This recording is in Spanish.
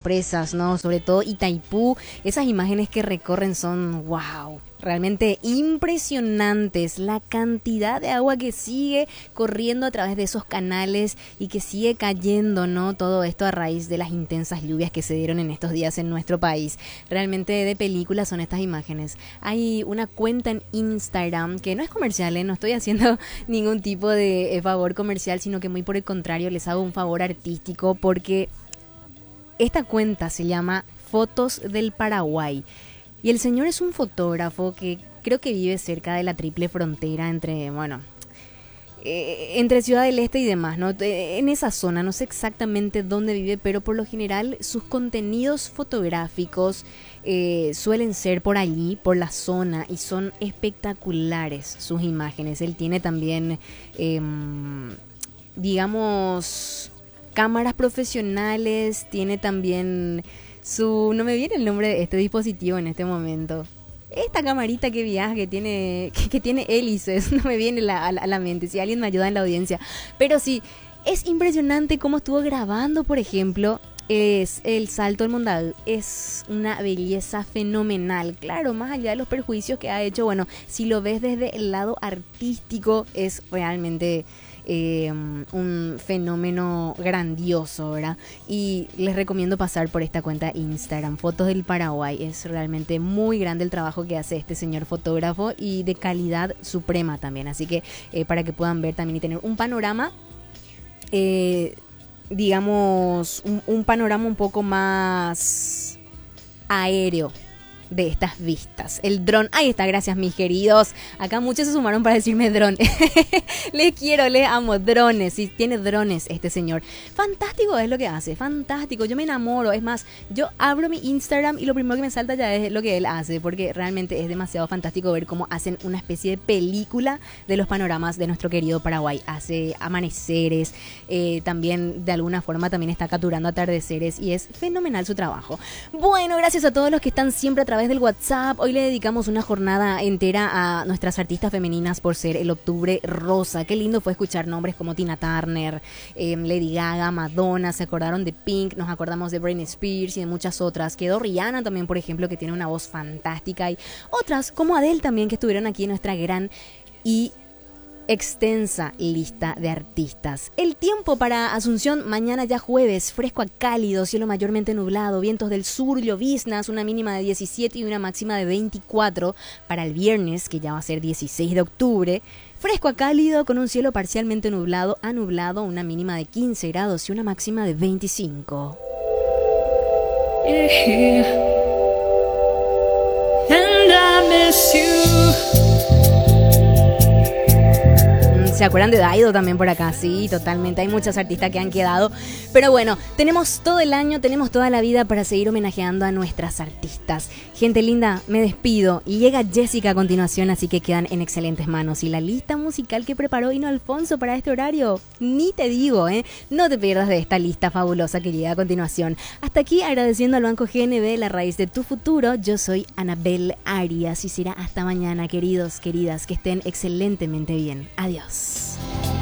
presas, ¿no? Sobre todo Itaipú, esas imágenes que recorren son wow. Realmente impresionantes la cantidad de agua que sigue corriendo a través de esos canales y que sigue cayendo, ¿no? Todo esto a raíz de las intensas lluvias que se dieron en estos días en nuestro país. Realmente de película son estas imágenes. Hay una cuenta en Instagram que no es comercial, ¿eh? No estoy haciendo ningún tipo de favor comercial, sino que muy por el contrario les hago un favor artístico porque esta cuenta se llama Fotos del Paraguay. Y el señor es un fotógrafo que creo que vive cerca de la triple frontera entre, bueno, entre Ciudad del Este y demás, ¿no? En esa zona, no sé exactamente dónde vive, pero por lo general sus contenidos fotográficos suelen ser por allí, por la zona, y son espectaculares sus imágenes. Él tiene también, digamos, cámaras profesionales, tiene también no me viene el nombre de este dispositivo en este momento. Esta camarita que viaja, que tiene hélices, no me viene a la mente. Si alguien me ayuda en la audiencia. Pero sí, es impresionante cómo estuvo grabando, por ejemplo, es el Salto del Mondadú. Es una belleza fenomenal. Claro, más allá de los perjuicios que ha hecho, bueno, si lo ves desde el lado artístico, es realmente un fenómeno grandioso, ¿verdad? Y les recomiendo pasar por esta cuenta Instagram, Fotos del Paraguay. Es realmente muy grande el trabajo que hace este señor fotógrafo y de calidad suprema también. Así que para que puedan ver también y tener un panorama, digamos, un panorama un poco más aéreo de estas vistas. El dron, ahí está, gracias mis queridos. Acá muchos se sumaron para decirme dron. Les quiero, les amo, drones. Sí, tiene drones este señor. Fantástico es lo que hace, fantástico. Yo me enamoro. Es más, yo abro mi Instagram y lo primero que me salta ya es lo que él hace, porque realmente es demasiado fantástico ver cómo hacen una especie de película de los panoramas de nuestro querido Paraguay. Hace amaneceres, también de alguna forma también está capturando atardeceres y es fenomenal su trabajo. Bueno, gracias a todos los que están siempre a través del WhatsApp. Hoy le dedicamos una jornada entera a nuestras artistas femeninas por ser el Octubre Rosa. Qué lindo fue escuchar nombres como Tina Turner, Lady Gaga, Madonna, se acordaron de Pink, nos acordamos de Britney Spears y de muchas otras. Quedó Rihanna también, por ejemplo, que tiene una voz fantástica, y otras como Adele también, que estuvieron aquí en nuestra gran y extensa lista de artistas. El tiempo para Asunción, mañana ya jueves, fresco a cálido, cielo mayormente nublado, vientos del sur, lloviznas, una mínima de 17 y una máxima de 24. Para el viernes, que ya va a ser 16 de octubre, fresco a cálido con un cielo parcialmente nublado a nublado, una mínima de 15 grados y una máxima de 25. Yeah. And I miss you. ¿Se acuerdan de Daido también por acá? Sí, totalmente. Hay muchos artistas que han quedado. Pero bueno, tenemos todo el año, tenemos toda la vida para seguir homenajeando a nuestras artistas. Gente linda, me despido. Y llega Jessica a continuación, así que quedan en excelentes manos. Y la lista musical que preparó Hino Alfonso para este horario, ni te digo, ¿eh? No te pierdas de esta lista fabulosa que llega a continuación. Hasta aquí, agradeciendo al Banco GNB, la raíz de tu futuro. Yo soy Anabel Arias y será hasta mañana, queridos, queridas, que estén excelentemente bien. Adiós.